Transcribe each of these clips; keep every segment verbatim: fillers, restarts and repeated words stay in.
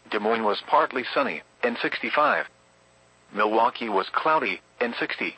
Des Moines was partly sunny, and sixty-five. Milwaukee was cloudy, and sixty.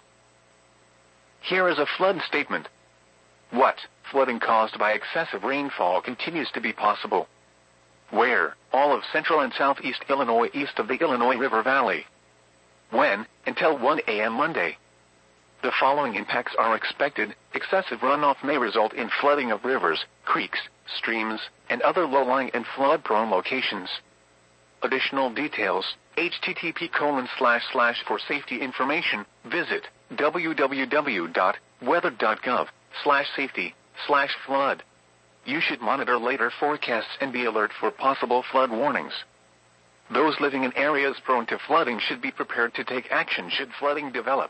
Here is a flood statement. What? Flooding caused by excessive rainfall continues to be possible. Where? All of central and southeast Illinois east of the Illinois River Valley. When? Until one A M Monday. The following impacts are expected. Excessive runoff may result in flooding of rivers, creeks, streams, and other low-lying and flood-prone locations. Additional details, H T T P colon slash slash for safety information, visit w w w dot weather dot gov slash safety slash flood. You should monitor later forecasts and be alert for possible flood warnings. Those living in areas prone to flooding should be prepared to take action should flooding develop.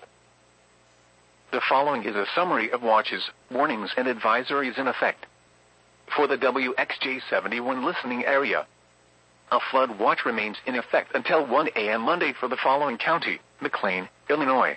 The following is a summary of watches, warnings, and advisories in effect. For the W X J seventy-one listening area, a flood watch remains in effect until one A M Monday for the following county: McLean, Illinois.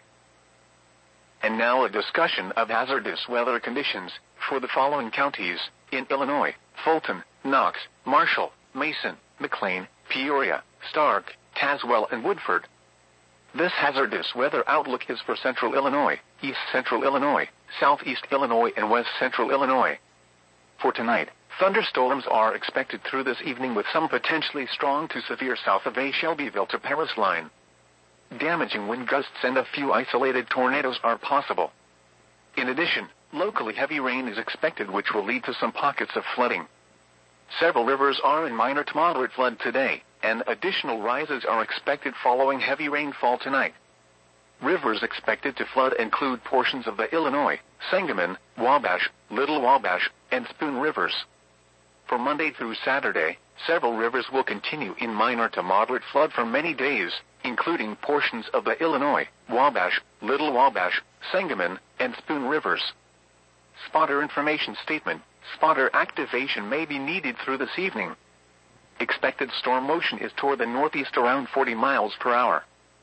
And now a discussion of hazardous weather conditions for the following counties in Illinois: Fulton, Knox, Marshall, Mason, McLean, Peoria, Stark, Tazewell, and Woodford. This hazardous weather outlook is for central Illinois, east central Illinois, southeast Illinois, and west central Illinois. For tonight, thunderstorms are expected through this evening with some potentially strong to severe south of a Shelbyville to Paris line. Damaging wind gusts and a few isolated tornadoes are possible. In addition, locally heavy rain is expected, which will lead to some pockets of flooding. Several rivers are in minor to moderate flood today, and additional rises are expected following heavy rainfall tonight. Rivers expected to flood include portions of the Illinois, Sangamon, Wabash, Little Wabash, and Spoon rivers. For Monday through Saturday, several rivers will continue in minor to moderate flood for many days, including portions of the Illinois, Wabash, Little Wabash, Sangamon, and Spoon rivers. Spotter information statement: spotter activation may be needed through this evening. Expected storm motion is toward the northeast around forty miles per hour.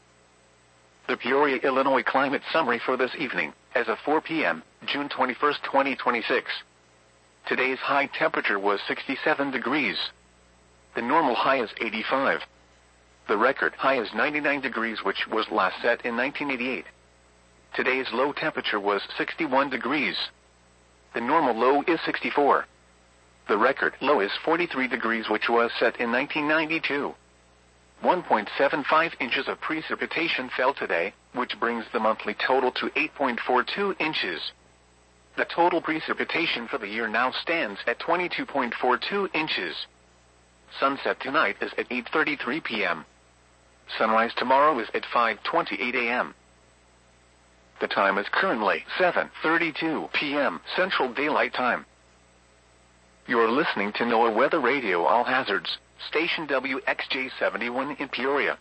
The Peoria, Illinois climate summary for this evening, as of four P M, June twenty-first, twenty twenty-six. Today's high temperature was sixty-seven degrees. The normal high is eighty-five. The record high is ninety-nine degrees, which was last set in nineteen eighty-eight. Today's low temperature was sixty-one degrees. The normal low is sixty-four. The record low is forty-three degrees, which was set in nineteen ninety-two. one point seven five inches of precipitation fell today, which brings the monthly total to eight point four two inches. The total precipitation for the year now stands at twenty-two point four two inches. Sunset tonight is at eight thirty-three P M Sunrise tomorrow is at five twenty-eight A M The time is currently seven thirty-two P M Central Daylight Time. You're listening to NOAA Weather Radio All Hazards, station W X J seventy-one in Peoria.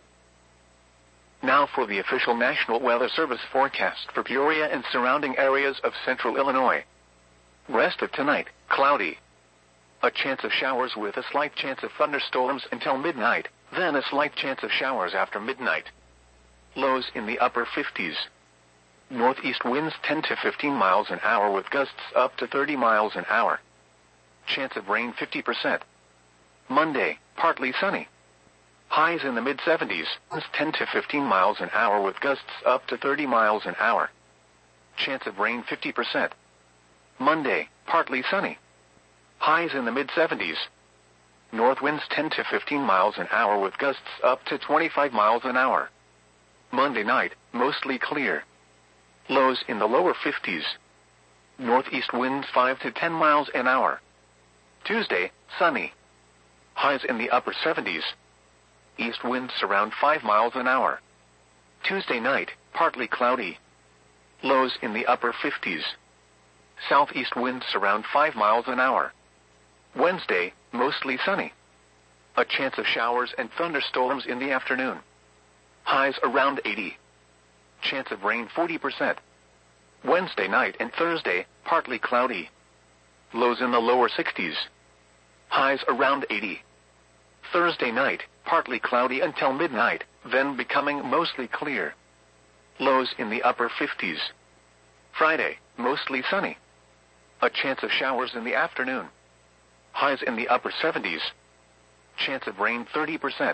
Now for the official National Weather Service forecast for Peoria and surrounding areas of central Illinois. Rest of tonight, cloudy. A chance of showers with a slight chance of thunderstorms until midnight, then a slight chance of showers after midnight. Lows in the upper fifties. Northeast winds ten to fifteen miles an hour with gusts up to thirty miles an hour. Chance of rain fifty percent. Monday, partly sunny. Highs in the mid-seventies, ten to fifteen miles an hour with gusts up to thirty miles an hour. Chance of rain fifty percent. Monday, partly sunny. Highs in the mid-seventies. North winds ten to fifteen miles an hour with gusts up to twenty-five miles an hour. Monday night, mostly clear. Lows in the lower fifties. Northeast winds five to ten miles an hour. Tuesday, sunny. Highs in the upper seventies. East winds around five miles an hour. Tuesday night, partly cloudy. Lows in the upper fifties. Southeast winds around five miles an hour. Wednesday, mostly sunny. A chance of showers and thunderstorms in the afternoon. Highs around eighty. Chance of rain forty percent. Wednesday night and Thursday, partly cloudy. Lows in the lower sixties. Highs around eighty. Thursday night, partly cloudy until midnight, then becoming mostly clear. Lows in the upper fifties. Friday, mostly sunny. A chance of showers in the afternoon. Highs in the upper seventies. Chance of rain thirty percent.